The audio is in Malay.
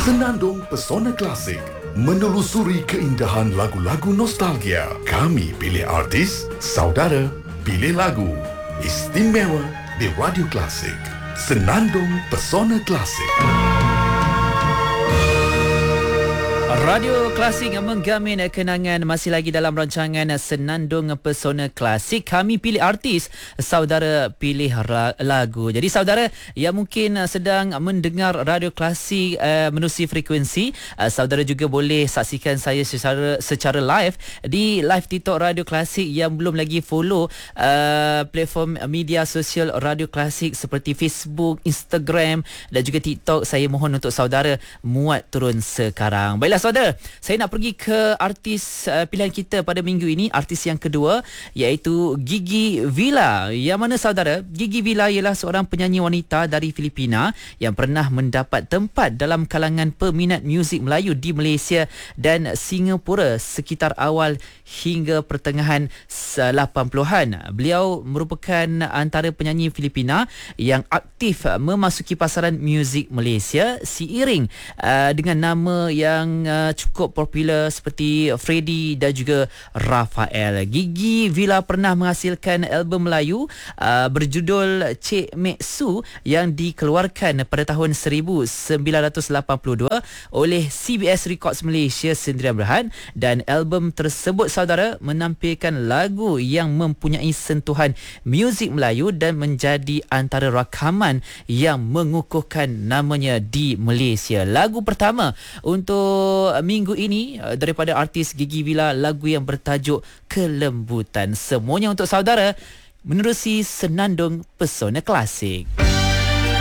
Senandung Pesona Klasik, menelusuri keindahan lagu-lagu nostalgia. Kami pilih artis, saudara pilih lagu. Istimewa di Radio Klasik. Senandung Pesona Klasik. Radio Klasik menggamin kenangan, masih lagi dalam rancangan Senandung Pesona Klasik. Kami pilih artis, saudara pilih lagu. Jadi saudara yang mungkin sedang mendengar Radio Klasik menerusi frekuensi, saudara juga boleh saksikan saya secara live di live TikTok Radio Klasik. Yang belum lagi follow platform media sosial Radio Klasik seperti Facebook, Instagram dan juga TikTok, saya mohon untuk saudara muat turun sekarang. Baiklah saudara, saya nak pergi ke artis pilihan kita pada minggu ini, artis yang kedua iaitu Gigi Villa. Yang mana saudara, Gigi Villa ialah seorang penyanyi wanita dari Filipina yang pernah mendapat tempat dalam kalangan peminat muzik Melayu di Malaysia dan Singapura sekitar awal hingga pertengahan 80-an. Beliau merupakan antara penyanyi Filipina yang aktif memasuki pasaran muzik Malaysia seiring dengan nama yang cukup popular seperti Freddy dan juga Rafael. Gigi Villa pernah menghasilkan album Melayu berjudul Cik Mek Su yang dikeluarkan pada tahun 1982 oleh CBS Records Malaysia Sdn Bhd, dan album tersebut saudara menampilkan lagu yang mempunyai sentuhan muzik Melayu dan menjadi antara rakaman yang mengukuhkan namanya di Malaysia. Lagu pertama untuk minggu ini daripada artis Gigi Villa, lagu yang bertajuk Kelembutan. Semuanya untuk saudara menerusi Senandung Pesona Klasik.